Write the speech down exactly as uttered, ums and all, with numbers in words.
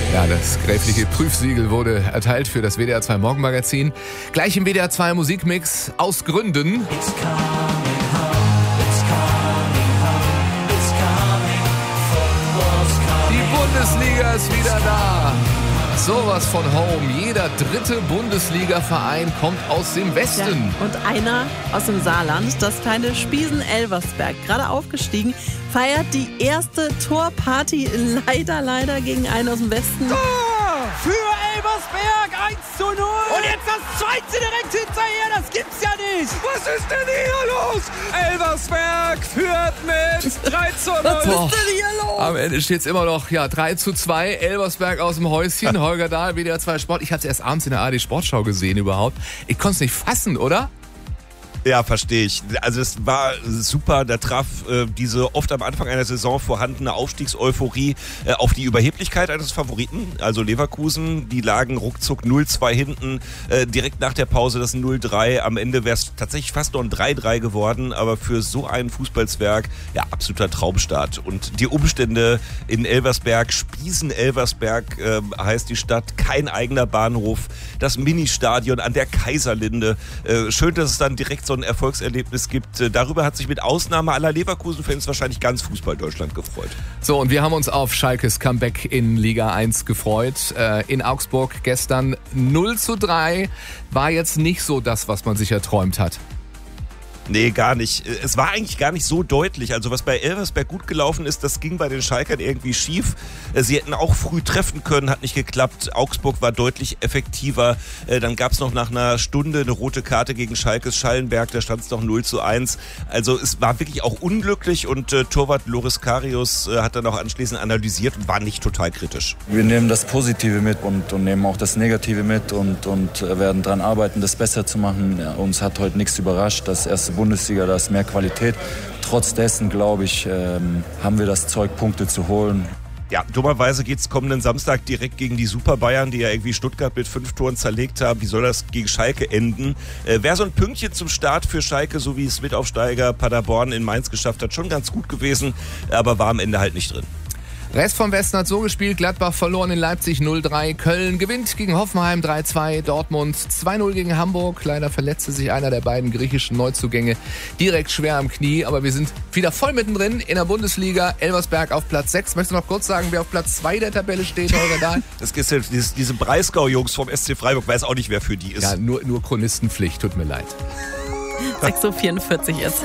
Ja, das gräfliche Prüfsiegel wurde erteilt für das W D R zwei Morgenmagazin. Gleich im W D R zwei Musikmix aus Gründen. Die Bundesliga ist wieder da. Sowas von Home. Jeder dritte Bundesliga-Verein kommt aus dem Westen. Ja, und einer aus dem Saarland, das kleine Spiesen-Elversberg, gerade aufgestiegen, feiert die erste Torparty leider, leider gegen einen aus dem Westen. Tor für Elversberg, eins zu null. Und jetzt das zweite direkt hinterher, das gibt's ja nicht. Was ist denn hier los? Elversberg führt mit drei zu null. Was ist denn hier los? Am Ende steht es immer noch ja, drei zu zwei. Elversberg aus dem Häuschen. Holger Dahl, W D R zwei Sport. Ich habe es erst abends in der A R D Sportschau gesehen überhaupt. Ich konnte es nicht fassen, oder? Ja, verstehe ich. Also es war super, da traf äh, diese oft am Anfang einer Saison vorhandene Aufstiegseuphorie äh, auf die Überheblichkeit eines Favoriten, also Leverkusen. Die lagen ruckzuck null zwei hinten, äh, direkt nach der Pause das null drei. Am Ende wäre es tatsächlich fast noch ein drei drei geworden, aber für so ein Fußballzwerg, ja, absoluter Traumstart. Und die Umstände in Elversberg, Spiesen-Elversberg äh, heißt die Stadt, kein eigener Bahnhof, das Ministadion an der Kaiserlinde. Äh, schön, dass es dann direkt so ein Erfolgserlebnis gibt. Darüber hat sich mit Ausnahme aller Leverkusen-Fans wahrscheinlich ganz Fußball-Deutschland gefreut. So, und wir haben uns auf Schalkes Comeback in Liga eins gefreut. Äh, in Augsburg gestern null zu drei. War jetzt nicht so das, was man sich erträumt hat. Nee, gar nicht. Es war eigentlich gar nicht so deutlich. Also was bei Elversberg gut gelaufen ist, das ging bei den Schalkern irgendwie schief. Sie hätten auch früh treffen können, hat nicht geklappt. Augsburg war deutlich effektiver. Dann gab es noch nach einer Stunde eine rote Karte gegen Schalkes Schallenberg. Da stand es noch null zu eins. Also es war wirklich auch unglücklich und äh, Torwart Loris Karius äh, hat dann auch anschließend analysiert und war nicht total kritisch. Wir nehmen das Positive mit und, und nehmen auch das Negative mit und, und werden daran arbeiten, das besser zu machen. Ja, uns hat heute nichts überrascht. Das erste Bundesliga, da ist mehr Qualität. Trotz dessen, glaube ich, ähm, haben wir das Zeug, Punkte zu holen. Ja, dummerweise geht es kommenden Samstag direkt gegen die Super Bayern, die ja irgendwie Stuttgart mit fünf Toren zerlegt haben. Wie soll das gegen Schalke enden? Äh, Wäre so ein Pünktchen zum Start für Schalke, so wie es Mitaufsteiger Paderborn in Mainz geschafft hat, schon ganz gut gewesen, aber war am Ende halt nicht drin. Rest vom Westen hat so gespielt, Gladbach verloren in Leipzig null drei, Köln gewinnt gegen Hoffenheim drei zwei, Dortmund zwei null gegen Hamburg. Leider verletzte sich einer der beiden griechischen Neuzugänge direkt schwer am Knie, aber wir sind wieder voll mittendrin in der Bundesliga. Elversberg auf Platz sechs. Möchtest du noch kurz sagen, wer auf Platz zwei der Tabelle steht, Holger Dahl? Das ist jetzt diese, diese Breisgau-Jungs vom S C Freiburg, weiß auch nicht, wer für die ist. Ja, nur, nur Chronistenpflicht, tut mir leid. sechs Uhr vierundvierzig jetzt.